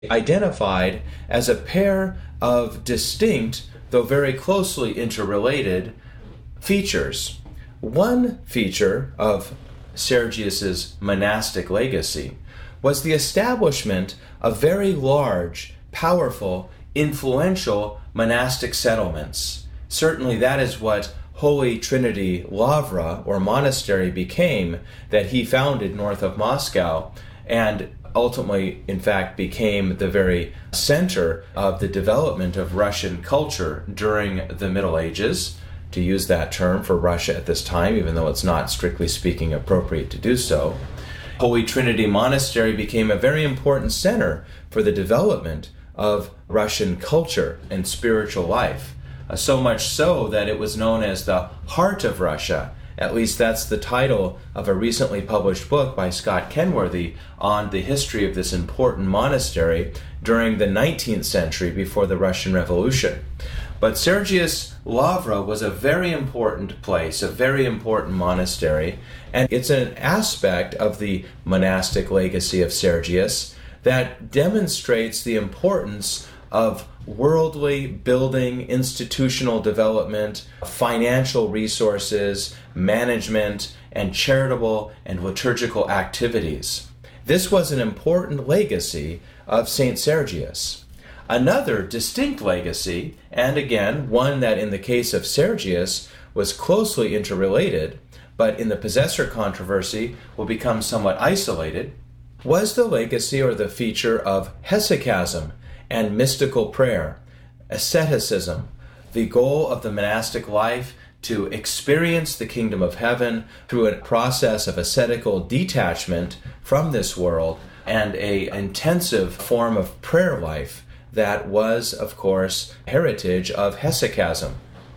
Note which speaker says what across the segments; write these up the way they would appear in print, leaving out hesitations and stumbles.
Speaker 1: identified as a pair of distinct, though very closely interrelated, features. One feature of Sergius's monastic legacy was the establishment of very large, powerful, influential monastic settlements. Certainly that is what Holy Trinity Lavra, or monastery, became, that he founded north of Moscow, and ultimately, in fact, became the very center of the development of Russian culture during the Middle Ages, to use that term for Russia at this time, even though it's not strictly speaking appropriate to do so. Holy Trinity Monastery became a very important center for the development of Russian culture and spiritual life. So much so that it was known as the heart of Russia. At least that's the title of a recently published book by Scott Kenworthy on the history of this important monastery during the 19th century before the Russian Revolution. But Sergius Lavra was a very important place, a very important monastery, and it's an aspect of the monastic legacy of Sergius that demonstrates the importance of worldly building, institutional development, financial resources, management, and charitable and liturgical activities. This was an important legacy of St. Sergius. Another distinct legacy, and again, one that in the case of Sergius was closely interrelated, but in the possessor controversy will become somewhat isolated, was the legacy or the feature of hesychasm and mystical prayer, asceticism, the goal of the monastic life to experience the kingdom of heaven through a process of ascetical detachment from this world and an intensive form of prayer life that was, of course, heritage of hesychasm,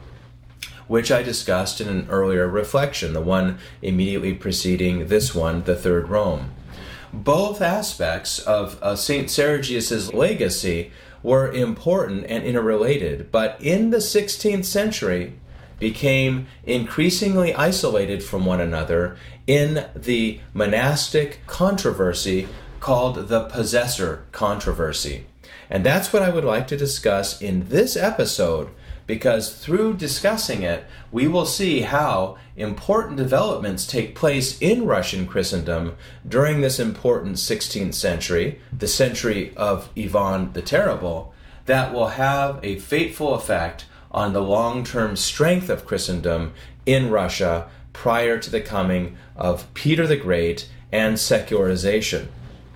Speaker 1: which I discussed in an earlier reflection, the one immediately preceding this one, the Third Rome. Both aspects of St. Sergius's legacy were important and interrelated, but in the 16th century became increasingly isolated from one another in the monastic controversy called the possessor controversy. And that's what I would like to discuss in this episode, because through discussing it, we will see how important developments take place in Russian Christendom during this important 16th century, the century of Ivan the Terrible, that will have a fateful effect on the long-term strength of Christendom in Russia prior to the coming of Peter the Great and secularization.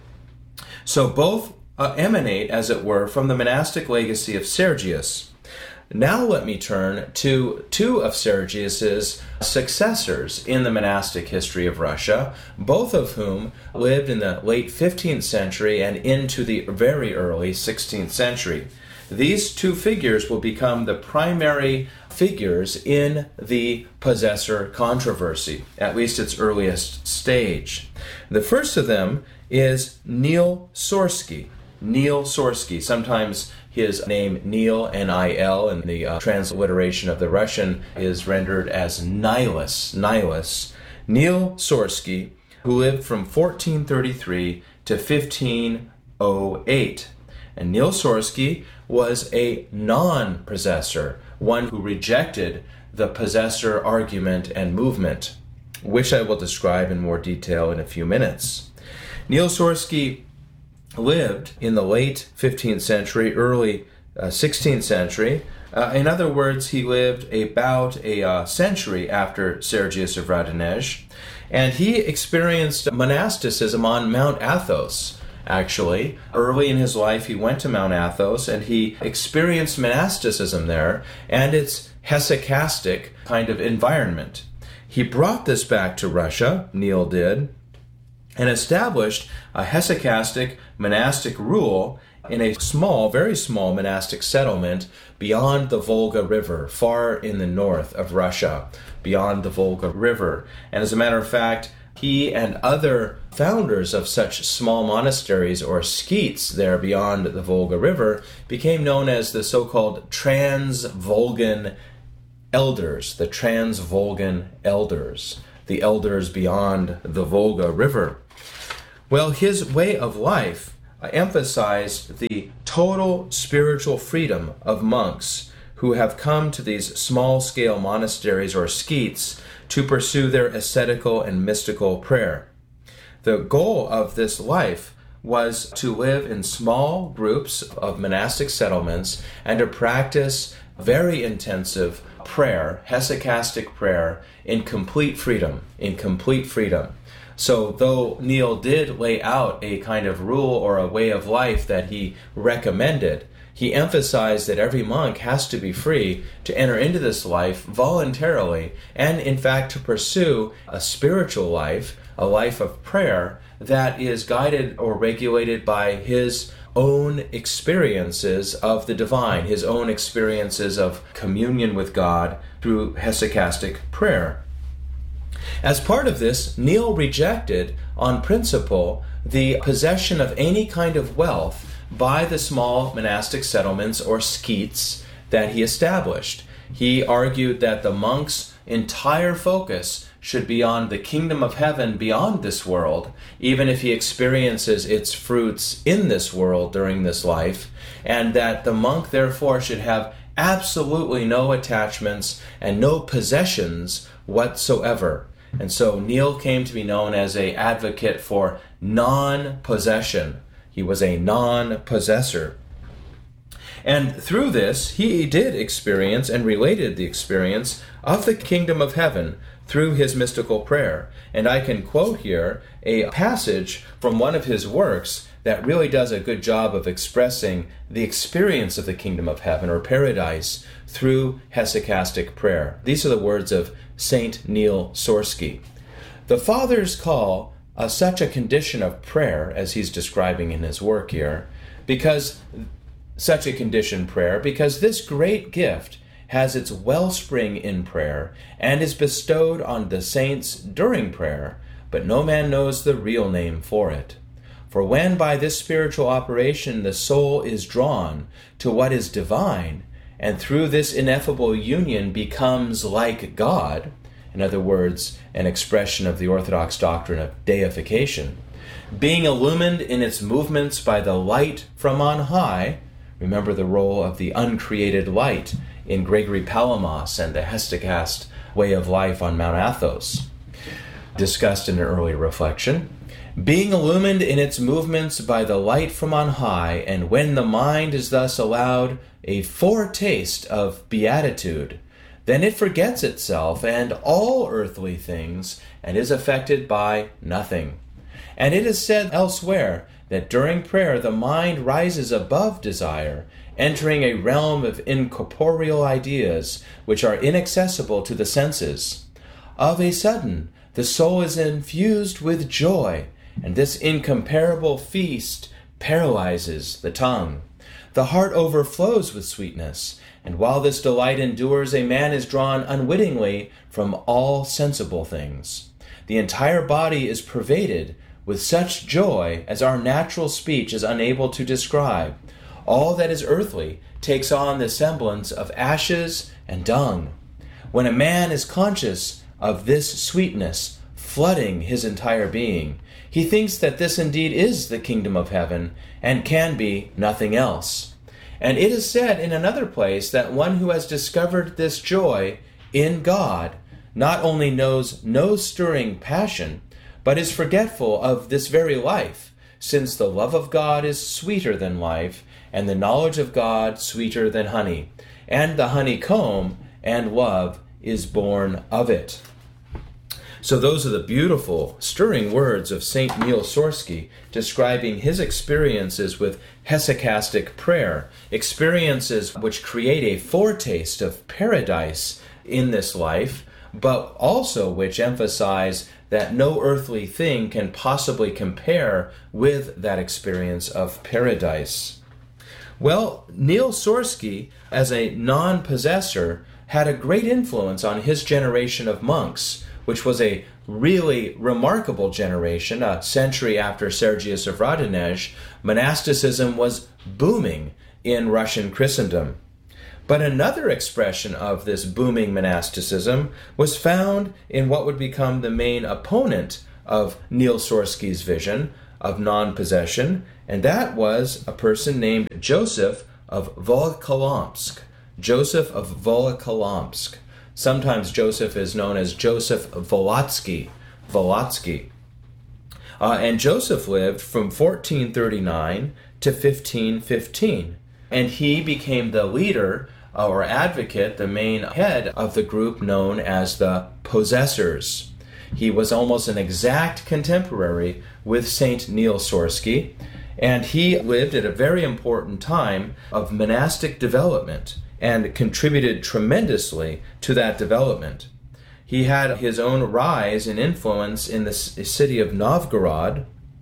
Speaker 1: So both emanate, as it were, from the monastic legacy of Sergius. Now let me turn to two of Sergius's successors in the monastic history of Russia, both of whom lived in the late 15th century and into the very early 16th century. These two figures will become the primary figures in the possessor controversy, at least its earliest stage. The first of them is Nil Sorsky. Nil Sorsky, sometimes his name Nil, N-I-L, and the transliteration of the Russian is rendered as Nilus. Nil Sorsky, who lived from 1433 to 1508. And Nil Sorsky was a non-possessor, one who rejected the possessor argument and movement, which I will describe in more detail in a few minutes. Nil Sorsky lived in the late 15th century, early 16th century. In other words, he lived about a century after Sergius of Radonezh, and he experienced monasticism on Mount Athos, actually. Early in his life, he went to Mount Athos, and he experienced monasticism there, and its hesychastic kind of environment. He brought this back to Russia, Nil did, and established a hesychastic monastic rule in a small, very small monastic settlement beyond the Volga River, far in the north of Russia, beyond the Volga River. And as a matter of fact, he and other founders of such small monasteries or skeets there beyond the Volga River became known as the so-called Trans-Volgan elders, the Trans-Volgan elders, the elders beyond the Volga River. Well, his way of life emphasized the total spiritual freedom of monks who have come to these small-scale monasteries or skeets to pursue their ascetical and mystical prayer. The goal of this life was to live in small groups of monastic settlements and to practice very intensive prayer, hesychastic prayer, in complete freedom, So though Neale did lay out a kind of rule or a way of life that he recommended, he emphasized that every monk has to be free to enter into this life voluntarily and, in fact, to pursue a spiritual life, a life of prayer that is guided or regulated by his own experiences of the divine, his own experiences of communion with God through hesychastic prayer. As part of this, Neale rejected, on principle, the possession of any kind of wealth by the small monastic settlements or skeets that he established. He argued that the monk's entire focus should be on the kingdom of heaven beyond this world, even if he experiences its fruits in this world during this life, and that the monk therefore should have absolutely no attachments and no possessions whatsoever. And so Neale came to be known as an advocate for non-possession. He was a non-possessor. And through this, he did experience and related the experience of the kingdom of heaven through his mystical prayer. And I can quote here a passage from one of his works that really does a good job of expressing the experience of the kingdom of heaven or paradise through hesychastic prayer. These are the words of Saint Neale Sorsky. The Fathers call such a condition of prayer, as he's describing in his work here, because this great gift has its wellspring in prayer and is bestowed on the saints during prayer, but no man knows the real name for it. For when by this spiritual operation the soul is drawn to what is divine, and through this ineffable union becomes like God, in other words, an expression of the Orthodox doctrine of deification, being illumined in its movements by the light from on high, remember the role of the uncreated light in Gregory Palamas and the hesychast way of life on Mount Athos, discussed in an earlier reflection, being illumined in its movements by the light from on high, and when the mind is thus allowed a foretaste of beatitude, then it forgets itself and all earthly things, and is affected by nothing. And it is said elsewhere that during prayer the mind rises above desire, entering a realm of incorporeal ideas which are inaccessible to the senses. Of a sudden, the soul is infused with joy, and this incomparable feast paralyzes the tongue. The heart overflows with sweetness, and while this delight endures, a man is drawn unwittingly from all sensible things. The entire body is pervaded with such joy as our natural speech is unable to describe. All that is earthly takes on the semblance of ashes and dung. When a man is conscious of this sweetness flooding his entire being, he thinks that this indeed is the kingdom of heaven and can be nothing else. And it is said in another place that one who has discovered this joy in God not only knows no stirring passion, but is forgetful of this very life, since the love of God is sweeter than life, and the knowledge of God sweeter than honey, and the honeycomb and love is born of it. So those are the beautiful, stirring words of St. Neale Sorsky describing his experiences with hesychastic prayer, experiences which create a foretaste of paradise in this life, but also which emphasize that no earthly thing can possibly compare with that experience of paradise. Well, Neale Sorsky, as a non-possessor, had a great influence on his generation of monks, which was a really remarkable generation. A century after Sergius of Radonezh, monasticism was booming in Russian Christendom. But another expression of this booming monasticism was found in what would become the main opponent of Neale Sorsky's vision, of non-possession, and that was a person named Joseph of Volokolamsk. Joseph of Volokolamsk. Sometimes Joseph is known as Joseph Volotsky. And Joseph lived from 1439 to 1515. And he became the leader or advocate, the main head of the group known as the Possessors. He was almost an exact contemporary with Saint Neil Sorsky, and he lived at a very important time of monastic development and contributed tremendously to that development. He had his own rise in influence in the city of Novgorod,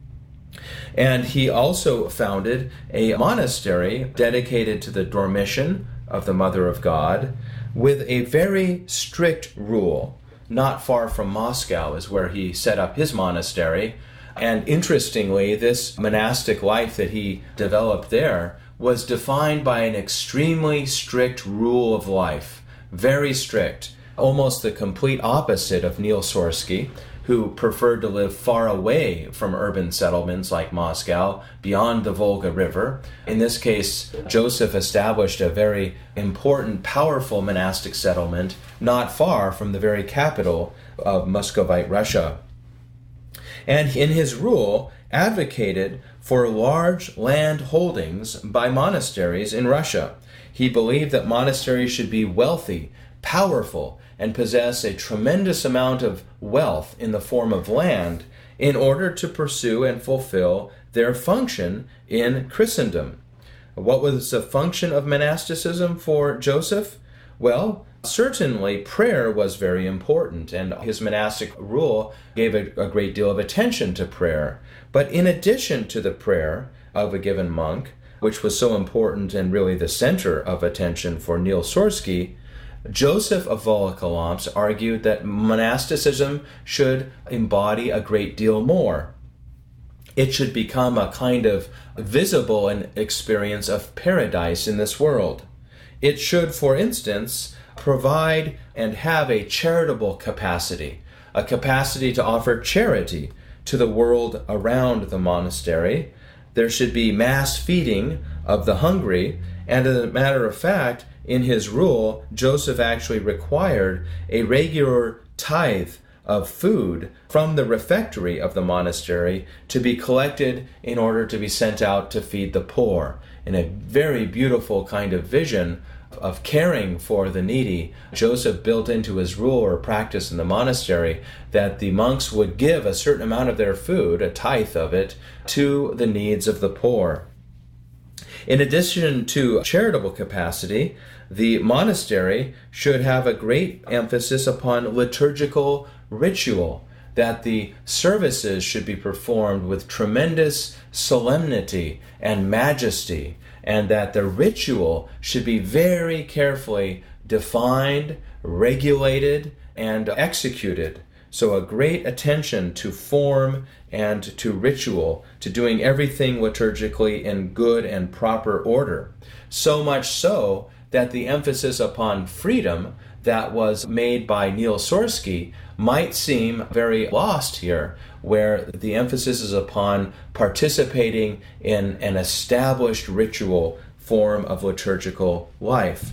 Speaker 1: and he also founded a monastery dedicated to the Dormition of the Mother of God with a very strict rule. Not far from Moscow is where he set up his monastery. And interestingly, this monastic life that he developed there was defined by an extremely strict rule of life. Very strict. Almost the complete opposite of Neil Sorsky, who preferred to live far away from urban settlements like Moscow, beyond the Volga River. In this case, Joseph established a very important, powerful monastic settlement not far from the very capital of Muscovite Russia. And in his rule, advocated for large land holdings by monasteries in Russia. He believed that monasteries should be wealthy, powerful, and possess a tremendous amount of wealth in the form of land in order to pursue and fulfill their function in Christendom. What was the function of monasticism for Joseph? Well, certainly prayer was very important, and his monastic rule gave a great deal of attention to prayer. But in addition to the prayer of a given monk, which was so important and really the center of attention for Neil Sorsky, Joseph of Volokolamsk argued that monasticism should embody a great deal more. It should become a kind of visible experience of paradise in this world. It should, for instance, provide and have a charitable capacity, a capacity to offer charity to the world around the monastery. There should be mass feeding of the hungry, and as a matter of fact, in his rule, Joseph actually required a regular tithe of food from the refectory of the monastery to be collected in order to be sent out to feed the poor. In a very beautiful kind of vision of caring for the needy, Joseph built into his rule or practice in the monastery that the monks would give a certain amount of their food, a tithe of it, to the needs of the poor. In addition to charitable capacity, the monastery should have a great emphasis upon liturgical ritual, that the services should be performed with tremendous solemnity and majesty, and that the ritual should be very carefully defined, regulated, and executed. So a great attention to form and to ritual, to doing everything liturgically in good and proper order. So much so that the emphasis upon freedom that was made by Neil Sorsky might seem very lost here, where the emphasis is upon participating in an established ritual form of liturgical life.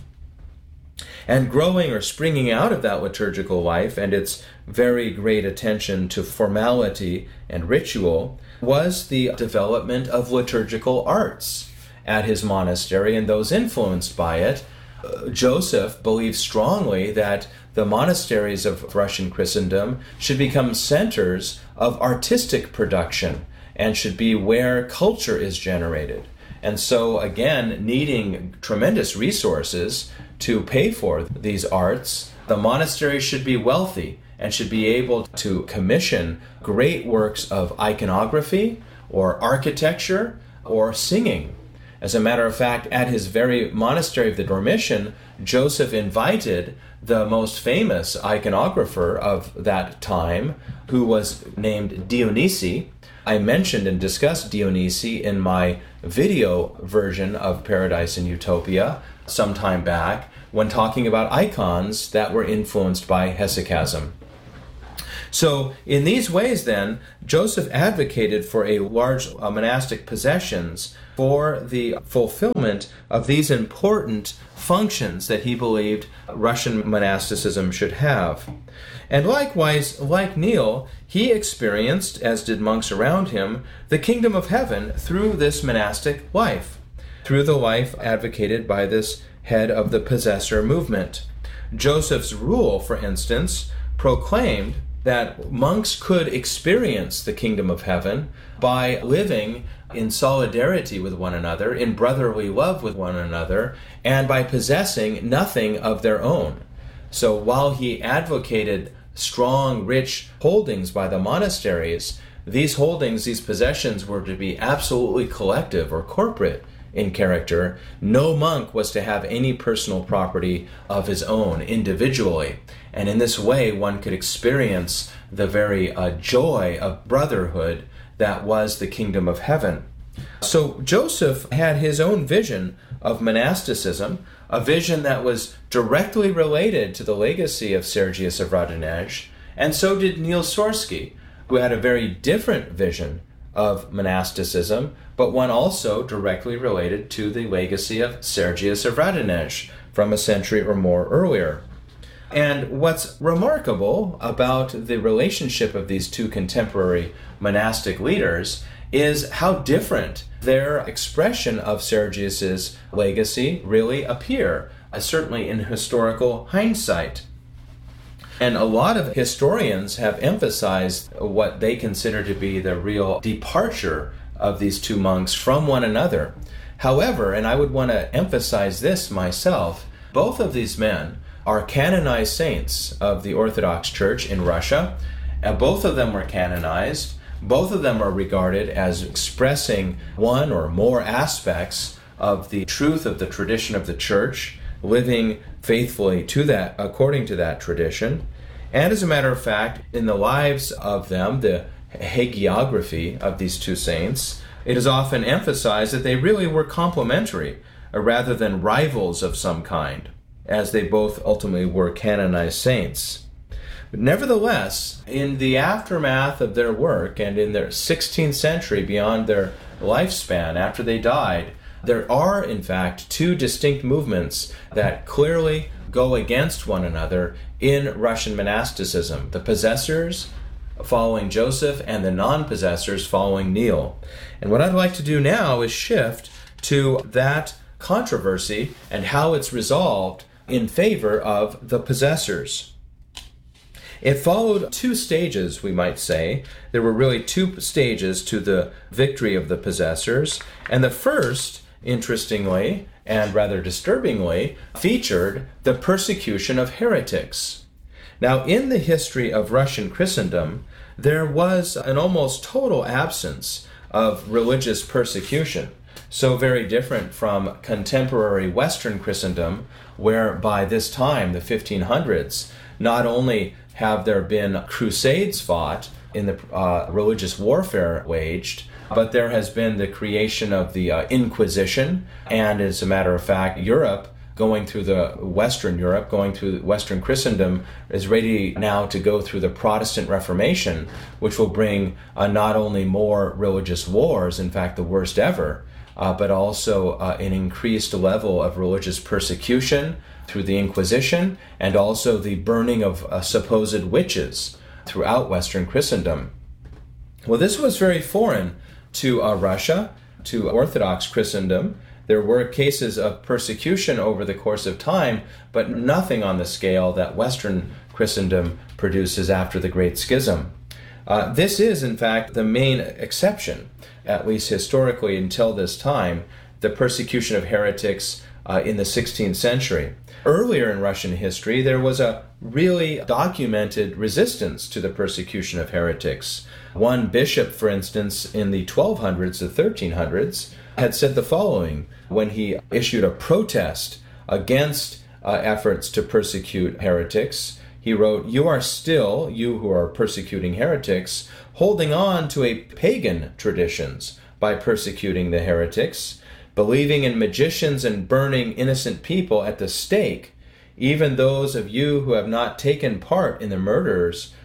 Speaker 1: And growing or springing out of that liturgical life and its very great attention to formality and ritual was the development of liturgical arts at his monastery and those influenced by it. Joseph believed strongly that the monasteries of Russian Christendom should become centers of artistic production and should be where culture is generated. And so, again, needing tremendous resources to pay for these arts, the monastery should be wealthy and should be able to commission great works of iconography or architecture or singing. As a matter of fact, at his very monastery of the Dormition, Joseph invited the most famous iconographer of that time, who was named Dionysi. I mentioned and discussed Dionysi in my video version of Paradise and Utopia some time back when talking about icons that were influenced by hesychasm. So in these ways then, Joseph advocated for a large monastic possessions for the fulfillment of these important functions that he believed Russian monasticism should have. And likewise, like Neil, he experienced, as did monks around him, the kingdom of heaven through this monastic life, through the life advocated by this head of the possessor movement. Joseph's rule, for instance, proclaimed that monks could experience the kingdom of heaven by living in solidarity with one another, in brotherly love with one another, and by possessing nothing of their own. So while he advocated strong, rich holdings by the monasteries, these holdings, these possessions were to be absolutely collective or corporate in character. No monk was to have any personal property of his own individually. And in this way, one could experience the very joy of brotherhood that was the kingdom of heaven. So Joseph had his own vision of monasticism, a vision that was directly related to the legacy of Sergius of Radonezh, and so did Niels Szorsky, who had a very different vision of monasticism, but one also directly related to the legacy of Sergius of Radonezh from a century or more earlier. And what's remarkable about the relationship of these two contemporary monastic leaders is how different their expression of Sergius's legacy really appear, certainly in historical hindsight. And a lot of historians have emphasized what they consider to be the real departure of these two monks from one another. However, and I would want to emphasize this myself, both of these men are canonized saints of the Orthodox Church in Russia. Both of them were canonized. Both of them are regarded as expressing one or more aspects of the truth of the tradition of the Church, living faithfully to that, according to that tradition. And as a matter of fact, in the lives of them, the hagiography of these two saints, it is often emphasized that they really were complementary, rather than rivals of some kind, as they both ultimately were canonized saints. But nevertheless, in the aftermath of their work and in their 16th century, beyond their lifespan after they died, there are, in fact, two distinct movements that clearly go against one another in Russian monasticism: the possessors following Joseph and the non-possessors following Neil. And what I'd like to do now is shift to that controversy and how it's resolved in favor of the possessors. It followed two stages, we might say. There were really two stages to the victory of the possessors. And the first, interestingly and rather disturbingly, featured the persecution of heretics. Now, in the history of Russian Christendom, there was an almost total absence of religious persecution, so very different from contemporary Western Christendom, where by this time, the 1500s, not only have there been crusades fought in the religious warfare waged, but there has been the creation of the Inquisition, and as a matter of fact, Europe, going through Western Christendom, is ready now to go through the Protestant Reformation, which will bring not only more religious wars, in fact the worst ever, but also an increased level of religious persecution through the Inquisition, and also the burning of supposed witches throughout Western Christendom. Well, this was very foreign to Russia, to Orthodox Christendom. There were cases of persecution over the course of time, but nothing on the scale that Western Christendom produces after the Great Schism. This is, in fact, the main exception, at least historically until this time, the persecution of heretics in the 16th century. Earlier in Russian history, there was a really documented resistance to the persecution of heretics. One bishop, for instance, in the 1200s, the 1300s, had said the following when he issued a protest against efforts to persecute heretics. He wrote, "You are still, you who are persecuting heretics, holding on to a pagan traditions by persecuting the heretics, believing in magicians and burning innocent people at the stake. Even those of you who have not taken part in the murders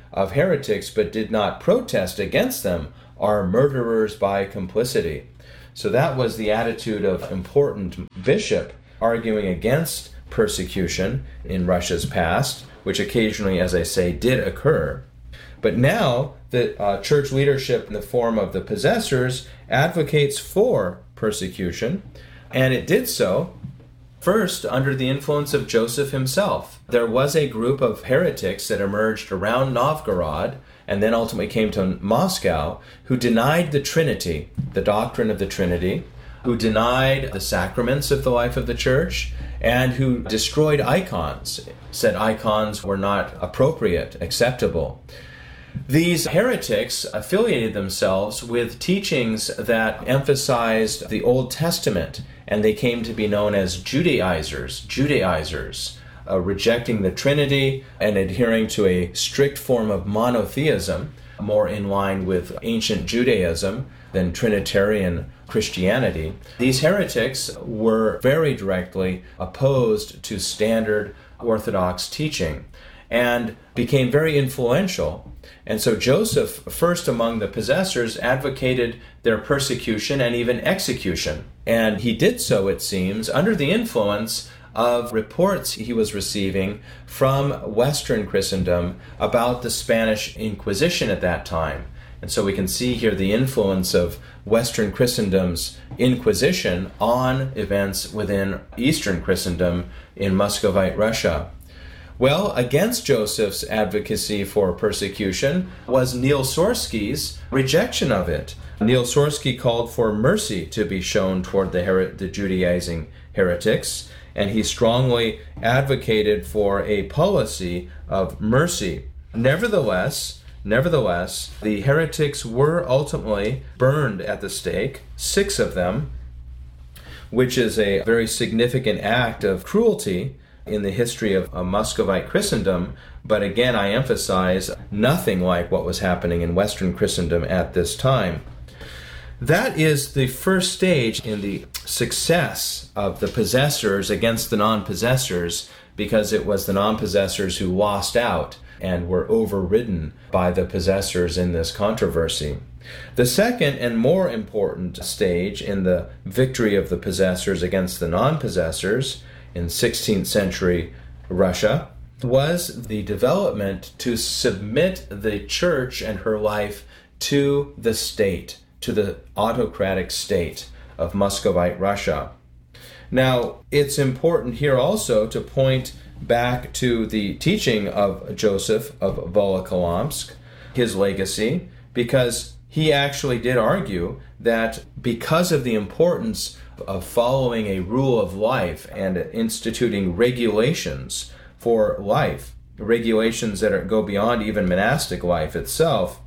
Speaker 1: of heretics but did not protest against them are murderers by complicity. So that was the attitude of important bishop arguing against persecution in Russia's past, which occasionally, as I say, did occur. But now the church leadership in the form of the possessors advocates for persecution, and it did so first under the influence of Joseph himself. There was a group of heretics that emerged around Novgorod and then ultimately came to Moscow who denied the Trinity, the doctrine of the Trinity, who denied the sacraments of the life of the church, and who destroyed icons, said icons were not appropriate, acceptable. These heretics affiliated themselves with teachings that emphasized the Old Testament, and they came to be known as Judaizers, rejecting the Trinity and adhering to a strict form of monotheism, more in line with ancient Judaism than Trinitarian Christianity. These heretics were very directly opposed to standard Orthodox teaching and became very influential. And so Joseph, first among the possessors, advocated their persecution and even execution. And he did so, it seems, under the influence of reports he was receiving from Western Christendom about the Spanish Inquisition at that time. And so we can see here the influence of Western Christendom's Inquisition on events within Eastern Christendom in Muscovite Russia. Well, against Joseph's advocacy for persecution was Neil Sorsky's rejection of it. Neil Sorsky called for mercy to be shown toward the Judaizing heretics, and he strongly advocated for a policy of mercy. Nevertheless, the heretics were ultimately burned at the stake, 6 of them, which is a very significant act of cruelty in the history of Muscovite Christendom, but again, I emphasize, nothing like what was happening in Western Christendom at this time. That is the first stage in the success of the possessors against the non-possessors, because it was the non-possessors who lost out and were overridden by the possessors in this controversy. The second and more important stage in the victory of the possessors against the non-possessors in 16th century Russia was the development to submit the church and her life to the state, to the autocratic state of Muscovite Russia. Now, it's important here also to point back to the teaching of Joseph of Volokolamsk, his legacy, because he actually did argue that because of the importance of following a rule of life and instituting regulations for life, regulations that go beyond even monastic life itself,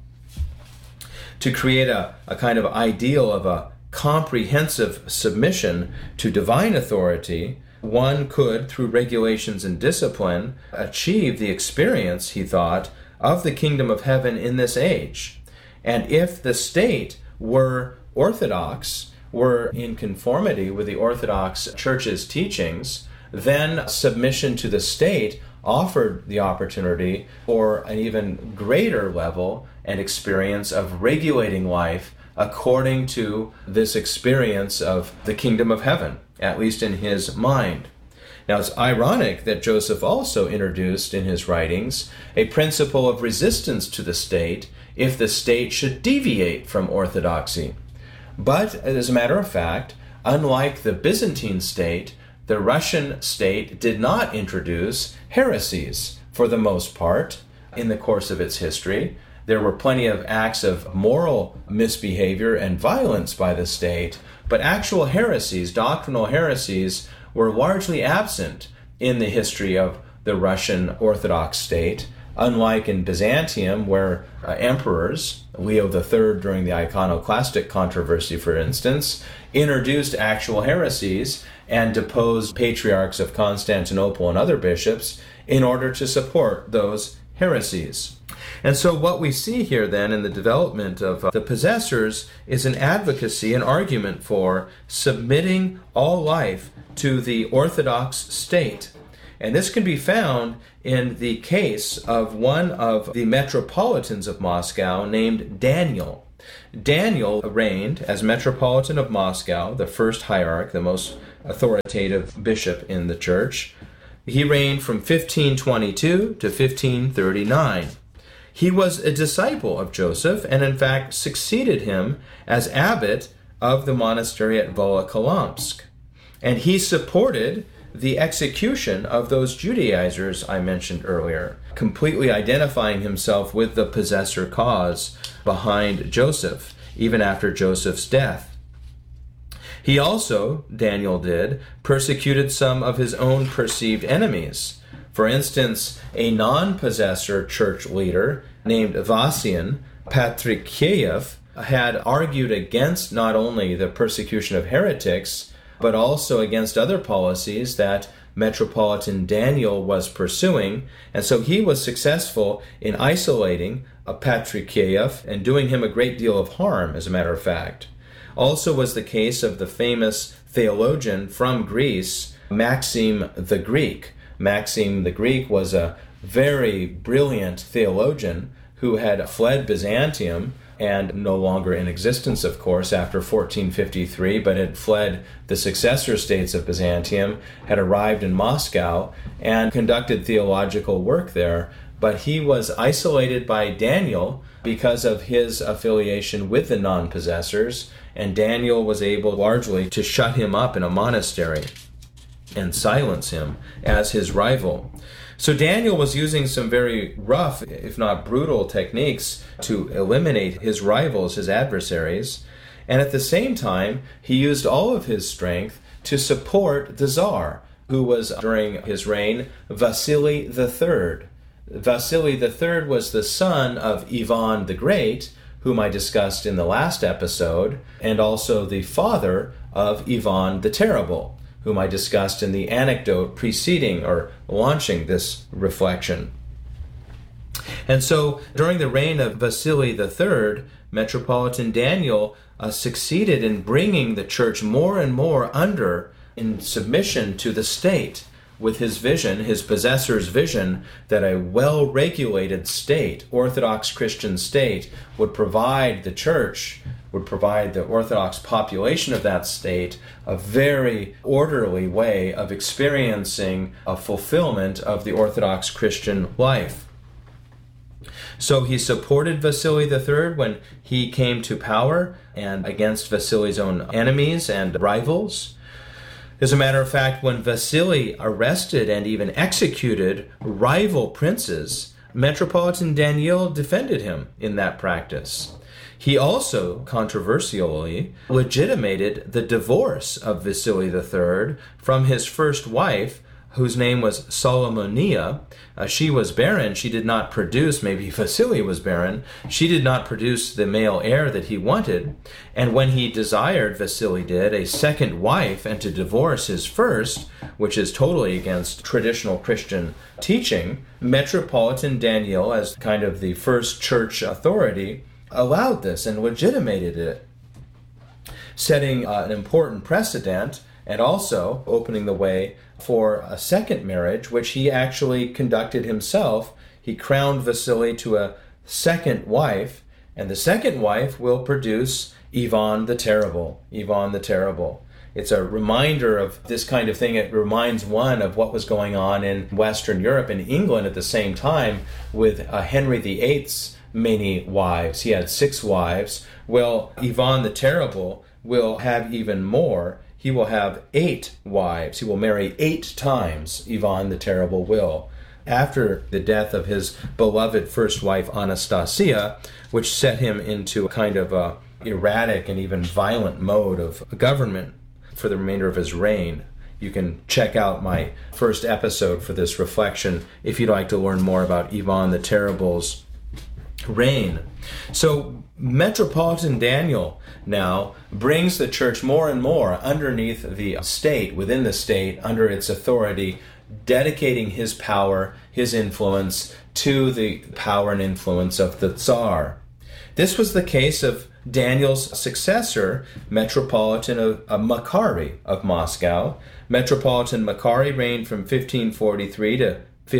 Speaker 1: to create a kind of ideal of a comprehensive submission to divine authority, one could, through regulations and discipline, achieve the experience, he thought, of the kingdom of heaven in this age. And if the state were orthodox, were in conformity with the Orthodox Church's teachings, then submission to the state offered the opportunity for an even greater level and experience of regulating life according to this experience of the kingdom of heaven, at least in his mind. Now, it's ironic that Joseph also introduced in his writings a principle of resistance to the state if the state should deviate from orthodoxy. But, as a matter of fact, unlike the Byzantine state, the Russian state did not introduce heresies for the most part in the course of its history. There were plenty of acts of moral misbehavior and violence by the state, but actual heresies, doctrinal heresies, were largely absent in the history of the Russian Orthodox state, unlike in Byzantium, where emperors, Leo III during the iconoclastic controversy, for instance, introduced actual heresies and deposed patriarchs of Constantinople and other bishops in order to support those heresies. And so what we see here then in the development of the possessors is an advocacy, an argument for submitting all life to the Orthodox state. And this can be found in the case of one of the metropolitans of Moscow named Daniel. Daniel reigned as Metropolitan of Moscow, the first hierarch, the most authoritative bishop in the church. He reigned from 1522 to 1539. He was a disciple of Joseph and in fact succeeded him as abbot of the monastery at Volokholamsk. And he supported the execution of those Judaizers I mentioned earlier, completely identifying himself with the possessor cause behind Joseph, even after Joseph's death. He also, Daniel did, persecuted some of his own perceived enemies. For instance, a non-possessor church leader named Vasian Patrikheyev had argued against not only the persecution of heretics, but also against other policies that Metropolitan Daniel was pursuing. And so he was successful in isolating Patrikheyev and doing him a great deal of harm, as a matter of fact. Also was the case of the famous theologian from Greece, Maxim the Greek. Maxim the Greek was a very brilliant theologian who had fled Byzantium, and no longer in existence, of course, after 1453, but had fled the successor states of Byzantium, had arrived in Moscow, and conducted theological work there. But he was isolated by Daniel because of his affiliation with the non-possessors, and Daniel was able largely to shut him up in a monastery and silence him as his rival. So Daniel was using some very rough, if not brutal, techniques to eliminate his rivals, his adversaries. And at the same time, he used all of his strength to support the Tsar, who was, during his reign, Vasily III. Vasily III was the son of Ivan the Great, whom I discussed in the last episode, and also the father of Ivan the Terrible, whom I discussed in the anecdote preceding or launching this reflection. And so, during the reign of Vasily III, Metropolitan Daniel succeeded in bringing the church more and more in submission to the state, with his vision, his possessor's vision, that a well-regulated state, Orthodox Christian state, would provide the church, would provide the Orthodox population of that state a very orderly way of experiencing a fulfillment of the Orthodox Christian life. So he supported Vasily III when he came to power and against Vasily's own enemies and rivals. As a matter of fact, when Vasily arrested and even executed rival princes, Metropolitan Daniel defended him in that practice. He also, controversially, legitimated the divorce of Vasily III from his first wife, whose name was Solomonia. She was barren. She did not produce, maybe Vasily was barren. She did not produce the male heir that he wanted. And when he desired, Vasily did, a second wife and to divorce his first, which is totally against traditional Christian teaching, Metropolitan Daniel, as kind of the first church authority, allowed this and legitimated it, setting an important precedent and also opening the way for a second marriage, which he actually conducted himself. He crowned Vasily to a second wife, and the second wife will produce Ivan the Terrible. Ivan the Terrible. It's a reminder of this kind of thing. It reminds one of what was going on in Western Europe and England at the same time with Henry VIII's many wives. He had 6 wives. Well, Ivan the Terrible will have even more. He will have 8 wives. He will marry 8 times, Ivan the Terrible will. After the death of his beloved first wife, Anastasia, which set him into a kind of a erratic and even violent mode of government for the remainder of his reign. You can check out my first episode for this reflection if you'd like to learn more about Ivan the Terrible's reign. So Metropolitan Daniel now brings the church more and more underneath the state, within the state, under its authority, dedicating his power, his influence to the power and influence of the Tsar. This was the case of Daniel's successor, Metropolitan of Makary of Moscow. Metropolitan Makary reigned from 1543 to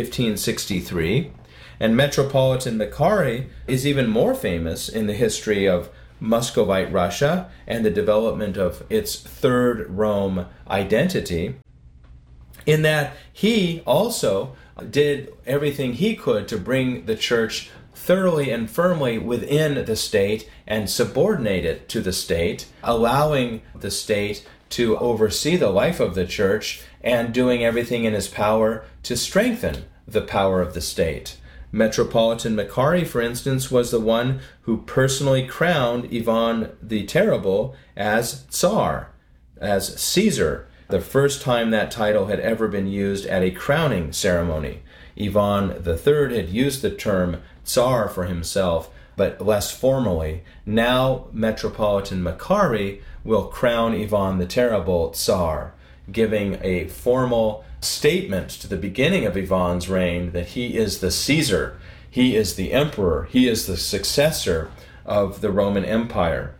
Speaker 1: 1563. And Metropolitan Makary is even more famous in the history of Muscovite Russia and the development of its Third Rome identity, in that he also did everything he could to bring the church thoroughly and firmly within the state and subordinate it to the state, allowing the state to oversee the life of the church and doing everything in his power to strengthen the power of the state. Metropolitan Makary, for instance, was the one who personally crowned Ivan the Terrible as Tsar, as Caesar, the first time that title had ever been used at a crowning ceremony. Ivan III had used the term Tsar for himself, but less formally. Now Metropolitan Makary will crown Ivan the Terrible Tsar, giving a formal statement to the beginning of Ivan's reign that he is the Caesar, he is the emperor, he is the successor of the Roman Empire.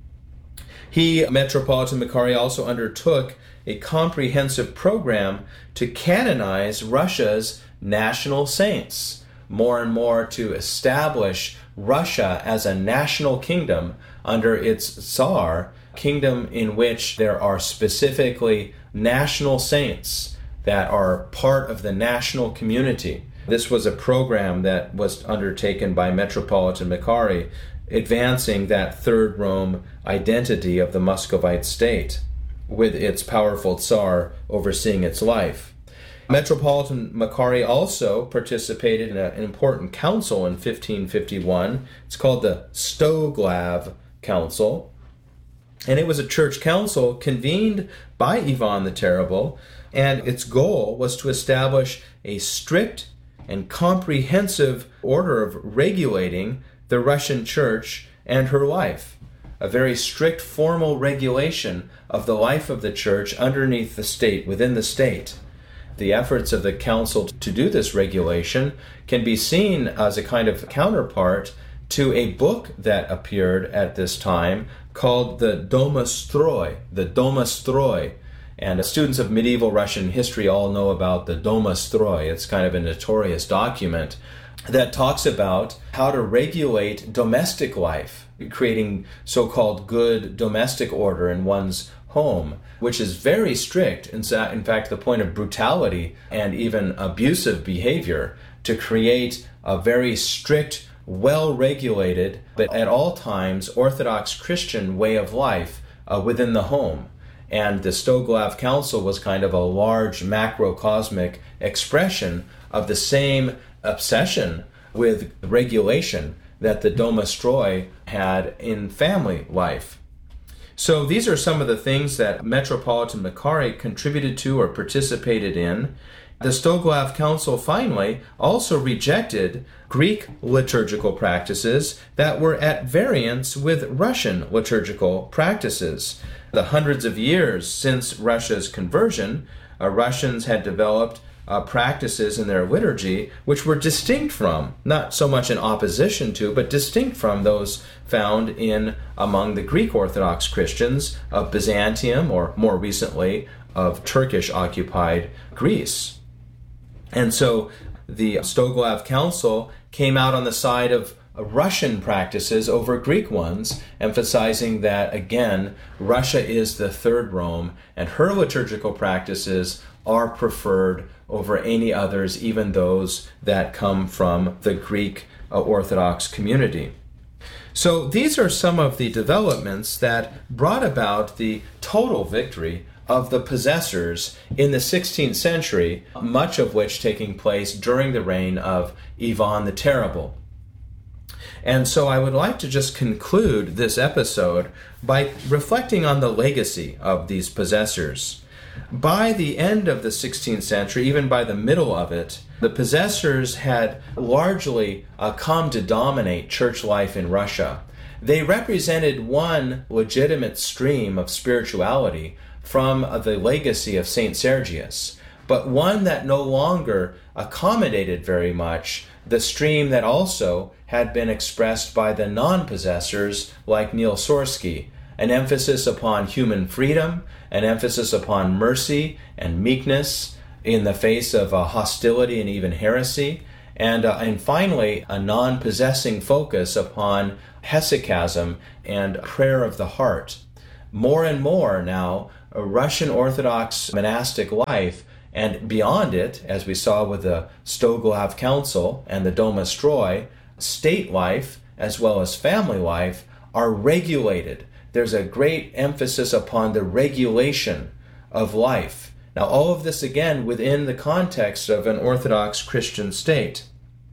Speaker 1: Metropolitan Makary, also undertook a comprehensive program to canonize Russia's national saints, more and more to establish Russia as a national kingdom under its Tsar, kingdom in which there are specifically national saints that are part of the national community. This was a program that was undertaken by Metropolitan Makary, advancing that Third Rome identity of the Muscovite state, with its powerful Tsar overseeing its life. Metropolitan Makary also participated in an important council in 1551. It's called the Stoglav Council, and it was a church council convened by Ivan the Terrible, and its goal was to establish a strict and comprehensive order of regulating the Russian church and her life, a very strict formal regulation of the life of the church underneath the state, within the state. The efforts of the council to do this regulation can be seen as a kind of counterpart to a book that appeared at this time called the Domostroy, and students of medieval Russian history all know about the Domostroy. It's kind of a notorious document that talks about how to regulate domestic life, creating so-called good domestic order in one's home, which is very strict, in fact, the point of brutality and even abusive behavior, to create a very strict, well-regulated, but at all times Orthodox Christian way of life within the home. And the Stoglav Council was kind of a large macrocosmic expression of the same obsession with regulation that the Domostroy had in family life. So these are some of the things that Metropolitan Makary contributed to or participated in. The Stoglav Council finally also rejected Greek liturgical practices that were at variance with Russian liturgical practices. The hundreds of years since Russia's conversion, Russians had developed practices in their liturgy which were distinct from, not so much in opposition to, but distinct from those found among the Greek Orthodox Christians of Byzantium, or more recently of Turkish-occupied Greece. And so the Stoglav Council came out on the side of Russian practices over Greek ones, emphasizing that, again, Russia is the Third Rome, and her liturgical practices are preferred over any others, even those that come from the Greek Orthodox community. So these are some of the developments that brought about the total victory of the possessors in the 16th century, much of which taking place during the reign of Ivan the Terrible. And so I would like to just conclude this episode by reflecting on the legacy of these possessors. By the end of the 16th century, even by the middle of it, the possessors had largely come to dominate church life in Russia. They represented one legitimate stream of spirituality from the legacy of St. Sergius, but one that no longer accommodated very much the stream that also had been expressed by the non-possessors like Neil Sorsky, an emphasis upon human freedom, an emphasis upon mercy and meekness in the face of hostility and even heresy, and finally a non-possessing focus upon hesychasm and prayer of the heart. More and more now, a Russian Orthodox monastic life, and beyond it, as we saw with the Stoglav Council and the Domostroy, state life as well as family life are regulated. There's a great emphasis upon the regulation of life. Now, all of this, again, within the context of an Orthodox Christian state.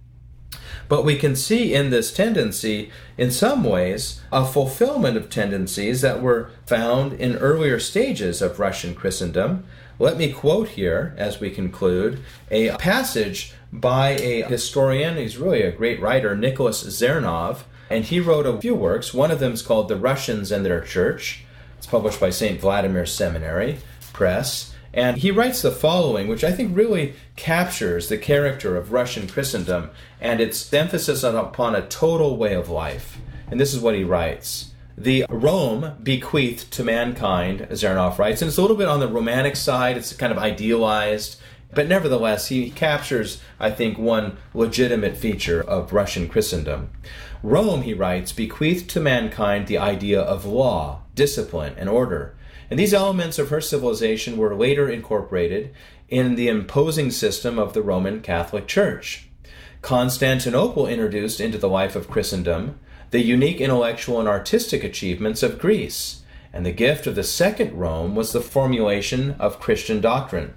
Speaker 1: But we can see in this tendency, in some ways, a fulfillment of tendencies that were found in earlier stages of Russian Christendom. Let me quote here, as we conclude, a passage by a historian, he's really a great writer, Nicholas Zernov, and he wrote a few works. One of them is called The Russians and Their Church. It's published by St. Vladimir Seminary Press. And he writes the following, which I think really captures the character of Russian Christendom and its emphasis upon a total way of life. And this is what he writes. The Rome bequeathed to mankind, Zernov writes, and it's a little bit on the romantic side, it's kind of idealized, but nevertheless, he captures, I think, one legitimate feature of Russian Christendom. Rome, he writes, bequeathed to mankind the idea of law, discipline, and order. And these elements of her civilization were later incorporated in the imposing system of the Roman Catholic Church. Constantinople introduced into the life of Christendom the unique intellectual and artistic achievements of Greece, and the gift of the Second Rome was the formulation of Christian doctrine.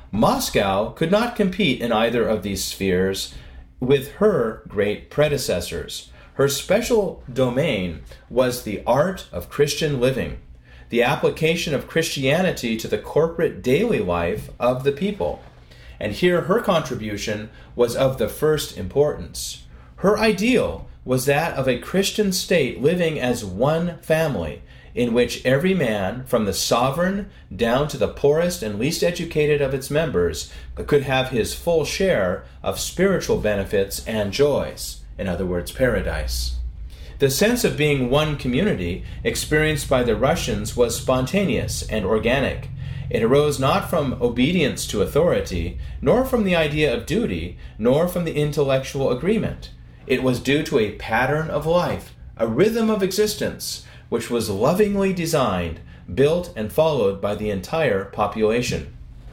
Speaker 1: Moscow could not compete in either of these spheres with her great predecessors. Her special domain was the art of Christian living, the application of Christianity to the corporate daily life of the people. And here her contribution was of the first importance. Her ideal was that of a Christian state living as one family, in which every man, from the sovereign down to the poorest and least educated of its members, could have his full share of spiritual benefits and joys. In other words, paradise. The sense of being one community experienced by the Russians was spontaneous and organic. It arose not from obedience to authority, nor from the idea of duty, nor from the intellectual agreement. It was due to a pattern of life, a rhythm of existence, which was lovingly designed, built, and followed by the entire population.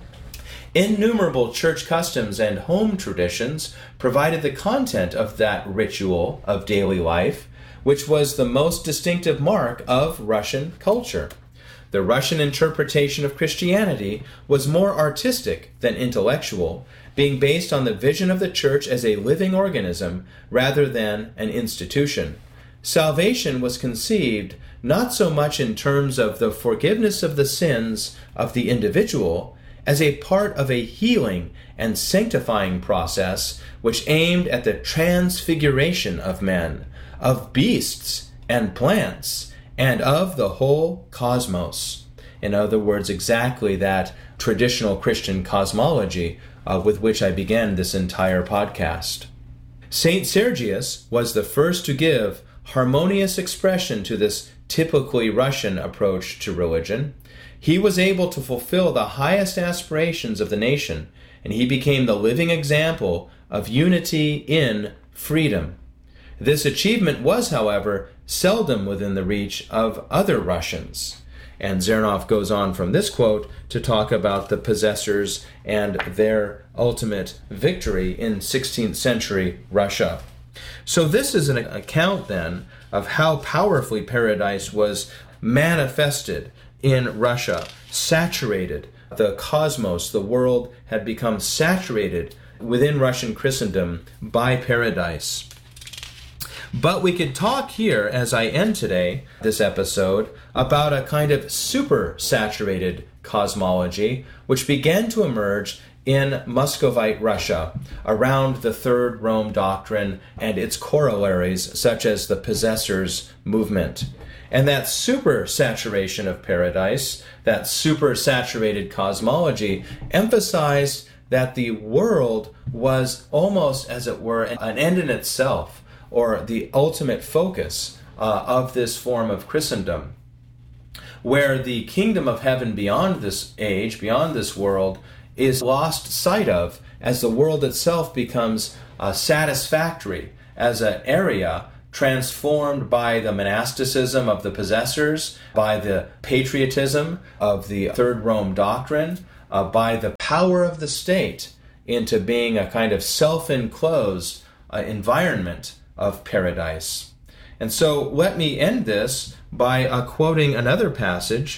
Speaker 1: Innumerable church customs and home traditions provided the content of that ritual of daily life, which was the most distinctive mark of Russian culture. The Russian interpretation of Christianity was more artistic than intellectual, being based on the vision of the church as a living organism rather than an institution. Salvation was conceived not so much in terms of the forgiveness of the sins of the individual as a part of a healing and sanctifying process which aimed at the transfiguration of men, of beasts and plants, and of the whole cosmos. In other words, exactly that traditional Christian cosmology with which I began this entire podcast. Saint Sergius was the first to give harmonious expression to this typically Russian approach to religion. He was able to fulfill the highest aspirations of the nation, and he became the living example of unity in freedom. This achievement was, however, seldom within the reach of other Russians. And Zernov goes on from this quote to talk about the possessors and their ultimate victory in 16th century Russia. So this is an account then of how powerfully paradise was manifested in Russia, saturated. The cosmos, the world, had become saturated within Russian Christendom by paradise. But we could talk here, as I end today, this episode, about a kind of super-saturated cosmology which began to emerge in Muscovite Russia around the Third Rome doctrine and its corollaries, such as the possessors movement. And that supersaturation of paradise, that supersaturated cosmology, emphasized that the world was almost, as it were, an end in itself, or the ultimate focus of this form of Christendom, where the kingdom of heaven beyond this age, beyond this world, is lost sight of as the world itself becomes satisfactory as an area transformed by the monasticism of the possessors, by the patriotism of the Third Rome doctrine, by the power of the state into being a kind of self-enclosed environment of paradise. And so let me end this by quoting another passage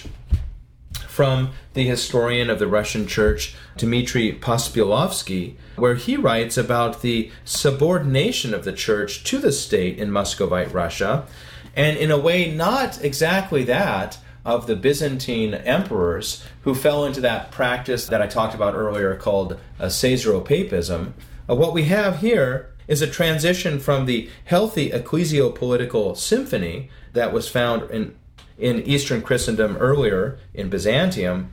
Speaker 1: from the historian of the Russian Church, Dmitry Pospialovsky, where he writes about the subordination of the Church to the state in Muscovite Russia, and in a way not exactly that of the Byzantine emperors who fell into that practice that I talked about earlier called Caesaropapism. What we have here is a transition from the healthy ecclesiopolitical symphony that was found in Eastern Christendom earlier in Byzantium,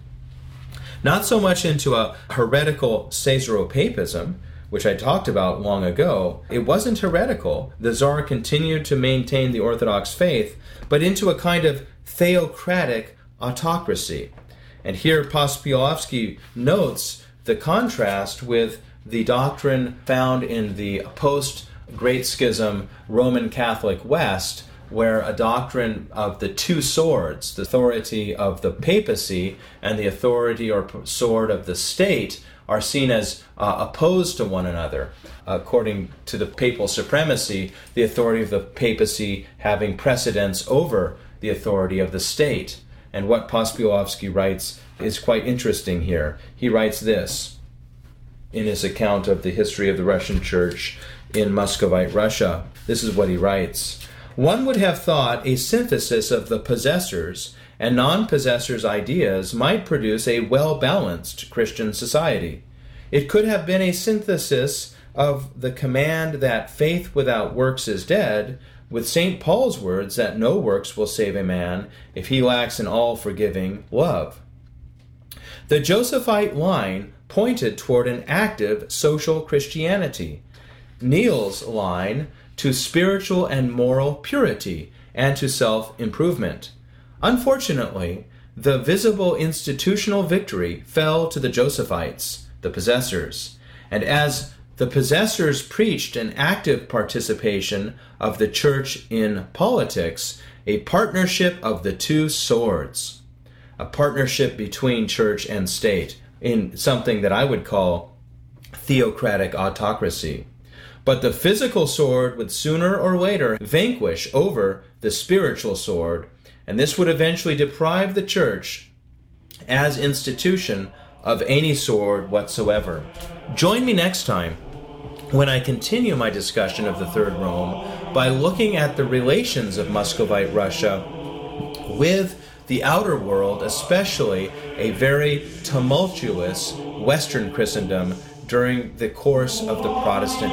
Speaker 1: not so much into a heretical Caesaropapism, which I talked about long ago. It wasn't heretical. The Tsar continued to maintain the Orthodox faith, but into a kind of theocratic autocracy. And here Pospialovsky notes the contrast with the doctrine found in the post-Great Schism Roman Catholic West, where a doctrine of the two swords, the authority of the papacy and the authority or sword of the state, are seen as opposed to one another. According to the papal supremacy, the authority of the papacy having precedence over the authority of the state. And what Pospialovsky writes is quite interesting here. He writes this in his account of the history of the Russian Church in Muscovite Russia. This is what he writes. One would have thought a synthesis of the possessors and non-possessors' ideas might produce a well-balanced Christian society. It could have been a synthesis of the command that faith without works is dead, with St. Paul's words that no works will save a man if he lacks an all-forgiving love. The Josephite line pointed toward an active social Christianity. Neil's line to spiritual and moral purity and to self-improvement. Unfortunately, the visible institutional victory fell to the Josephites, the possessors, and as the possessors preached an active participation of the church in politics, a partnership of the two swords, a partnership between church and state in something that I would call theocratic autocracy. But the physical sword would sooner or later vanquish over the spiritual sword, and this would eventually deprive the church as institution of any sword whatsoever. Join me next time when I continue my discussion of the Third Rome by looking at the relations of Muscovite Russia with the outer world, especially a very tumultuous Western Christendom during the course of the Protestant